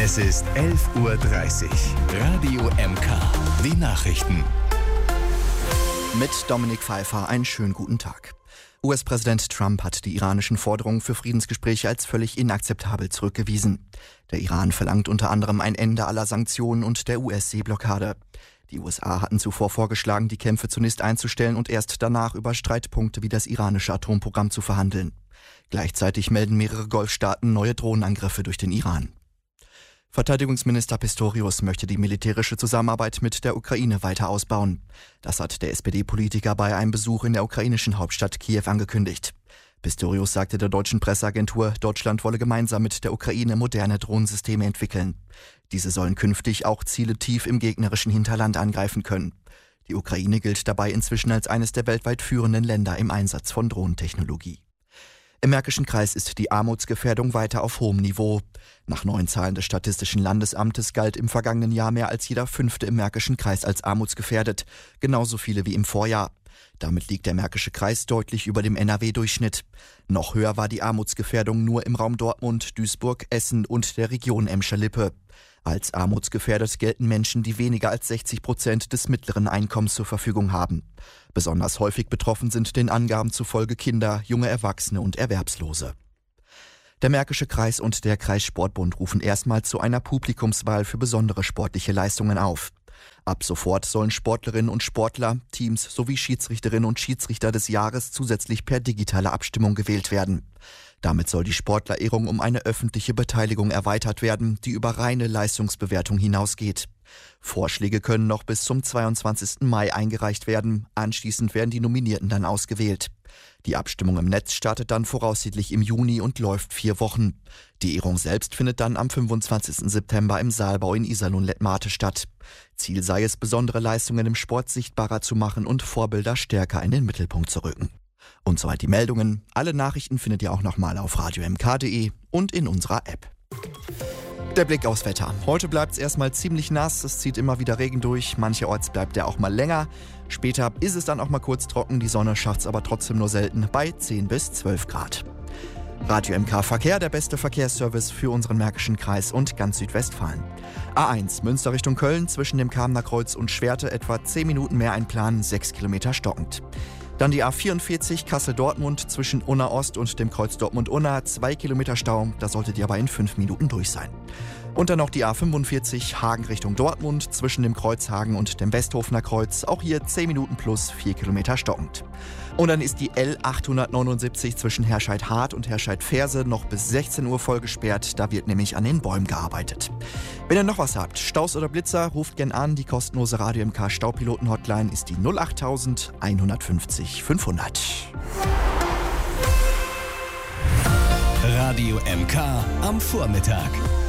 Es ist 11:30 Uhr. Radio MK. Die Nachrichten. Mit Dominik Pfeiffer einen schönen guten Tag. US-Präsident Trump hat die iranischen Forderungen für Friedensgespräche als völlig inakzeptabel zurückgewiesen. Der Iran verlangt unter anderem ein Ende aller Sanktionen und der US-Seeblockade. Die USA hatten zuvor vorgeschlagen, die Kämpfe zunächst einzustellen und erst danach über Streitpunkte wie das iranische Atomprogramm zu verhandeln. Gleichzeitig melden mehrere Golfstaaten neue Drohnenangriffe durch den Iran. Verteidigungsminister Pistorius möchte die militärische Zusammenarbeit mit der Ukraine weiter ausbauen. Das hat der SPD-Politiker bei einem Besuch in der ukrainischen Hauptstadt Kiew angekündigt. Pistorius sagte der deutschen Presseagentur, Deutschland wolle gemeinsam mit der Ukraine moderne Drohnensysteme entwickeln. Diese sollen künftig auch Ziele tief im gegnerischen Hinterland angreifen können. Die Ukraine gilt dabei inzwischen als eines der weltweit führenden Länder im Einsatz von Drohnentechnologie. Im Märkischen Kreis ist die Armutsgefährdung weiter auf hohem Niveau. Nach neuen Zahlen des Statistischen Landesamtes galt im vergangenen Jahr mehr als jeder Fünfte im Märkischen Kreis als armutsgefährdet, genauso viele wie im Vorjahr. Damit liegt der Märkische Kreis deutlich über dem NRW-Durchschnitt. Noch höher war die Armutsgefährdung nur im Raum Dortmund, Duisburg, Essen und der Region Emscher-Lippe. Als armutsgefährdet gelten Menschen, die weniger als 60% des mittleren Einkommens zur Verfügung haben. Besonders häufig betroffen sind den Angaben zufolge Kinder, junge Erwachsene und Erwerbslose. Der Märkische Kreis und der Kreissportbund rufen erstmals zu einer Publikumswahl für besondere sportliche Leistungen auf. Ab sofort sollen Sportlerinnen und Sportler, Teams sowie Schiedsrichterinnen und Schiedsrichter des Jahres zusätzlich per digitale Abstimmung gewählt werden. Damit soll die Sportlerehrung um eine öffentliche Beteiligung erweitert werden, die über reine Leistungsbewertung hinausgeht. Vorschläge können noch bis zum 22. Mai eingereicht werden. Anschließend werden die Nominierten dann ausgewählt. Die Abstimmung im Netz startet dann voraussichtlich im Juni und läuft 4 Wochen. Die Ehrung selbst findet dann am 25. September im Saalbau in Iserlohn-Lettmate statt. Ziel sei es, besondere Leistungen im Sport sichtbarer zu machen und Vorbilder stärker in den Mittelpunkt zu rücken. Und soweit die Meldungen. Alle Nachrichten findet ihr auch nochmal auf radiomk.de und in unserer App. Der Blick aufs Wetter. Heute bleibt es erstmal ziemlich nass, es zieht immer wieder Regen durch, mancherorts bleibt er auch mal länger. Später ist es dann auch mal kurz trocken, die Sonne schafft es aber trotzdem nur selten bei 10 bis 12 Grad. Radio MK Verkehr, der beste Verkehrsservice für unseren Märkischen Kreis und ganz Südwestfalen. A1 Münster Richtung Köln, zwischen dem Kamener Kreuz und Schwerte etwa 10 Minuten mehr einplanen, 6 Kilometer stockend. Dann die A44 Kassel-Dortmund zwischen Unna Ost und dem Kreuz Dortmund-Unna, 2 Kilometer Stau, da solltet ihr aber in 5 Minuten durch sein. Und dann noch die A45 Hagen Richtung Dortmund zwischen dem Kreuz Hagen und dem Westhofener Kreuz, auch hier 10 Minuten plus 4 Kilometer stockend. Und dann ist die L879 zwischen Herscheid-Hart und Herscheid-Ferse noch bis 16 Uhr voll gesperrt, da wird nämlich an den Bäumen gearbeitet. Wenn ihr noch was habt, Staus oder Blitzer, ruft gern an, die kostenlose Radio MK Staupiloten-Hotline ist die 08000 150 500. Radio MK am Vormittag.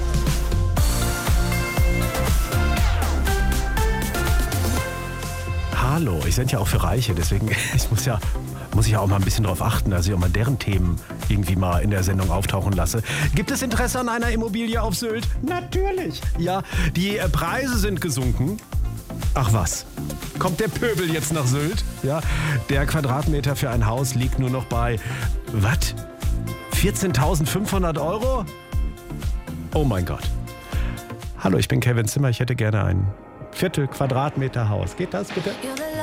Hallo, ich sende ja auch für Reiche, deswegen muss ich auch mal ein bisschen drauf achten, dass ich auch mal deren Themen irgendwie mal in der Sendung auftauchen lasse. Gibt es Interesse an einer Immobilie auf Sylt? Natürlich. Ja, die Preise sind gesunken. Ach was, kommt der Pöbel jetzt nach Sylt? Ja, der Quadratmeter für ein Haus liegt nur noch bei, was? 14.500 Euro? Oh mein Gott. Hallo, ich bin Kevin Zimmer, ich hätte gerne ein Viertel Quadratmeter Haus. Geht das bitte?